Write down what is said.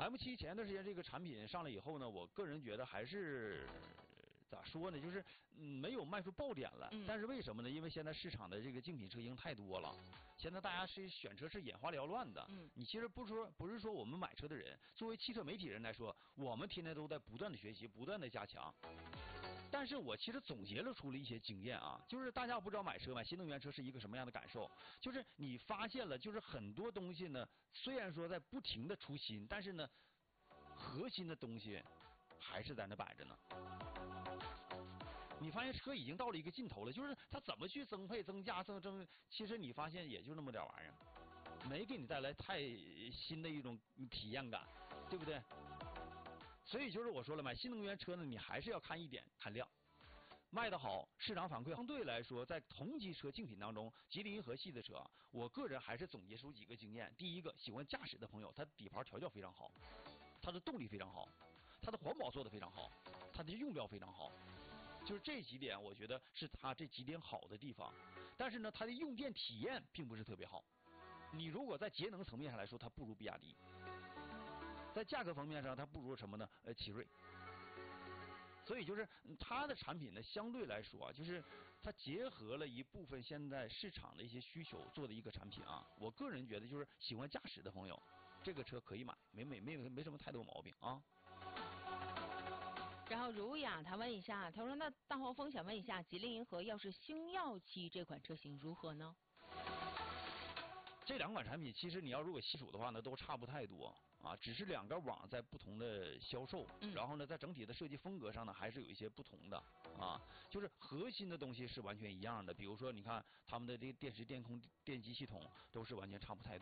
M7前段时间这个产品上来以后呢，我个人觉得还是咋说呢，就是没有卖出爆点来。但是为什么呢？因为现在市场的这个竞品车型太多了，现在大家是选车是眼花缭乱的。你其实不是说我们买车的人，作为汽车媒体人来说，我们天天都在不断的学习，不断的加强。但是我其实总结了出了一些经验啊，就是大家不知道买新能源车是一个什么样的感受，就是你发现了，就是很多东西呢，虽然说在不停的出新，但是呢，核心的东西还是在那摆着呢。你发现车已经到了一个尽头了，就是它怎么去增配、增加、增，其实你发现也就那么点玩意儿，没给你带来太新的一种体验感，对不对？所以就是我说了，买新能源车呢，你还是要看一点，看量，卖得好，市场反馈相对来说，在同级车竞品当中，吉利银河系的车，我个人还是总结出几个经验。第一个，喜欢驾驶的朋友，它底盘调教非常好，它的动力非常好，它的环保做得非常好，它的用料非常好。就是这几点，我觉得是它这几点好的地方。但是呢，它的用电体验并不是特别好。你如果在节能层面上来说，它不如比亚迪。在价格方面上，它不如什么呢？奇瑞。所以就是它的产品呢，相对来说啊，就是它结合了一部分现在市场的一些需求做的一个产品啊。我个人觉得，就是喜欢驾驶的朋友，这个车可以买，没什么太多毛病啊。 然后儒雅他问一下，他说那大黄蜂想问一下，吉利银河要是星耀期这款车型如何呢？ 这两款产品其实你要如果细数的话呢，都差不太多啊，只是两个网在不同的销售，然后呢，在整体的设计风格上呢，还是有一些不同的啊，就是核心的东西是完全一样的。比如说，你看他们的这个电池、电控、电机系统都是完全差不太多。